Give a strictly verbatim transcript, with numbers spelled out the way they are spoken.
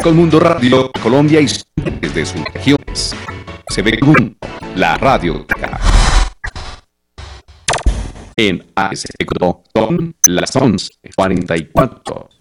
Colmundo Radio, Colombia y desde sus regiones. Se ve Mundo, la radio en A S con las once cuarenta y cuatro.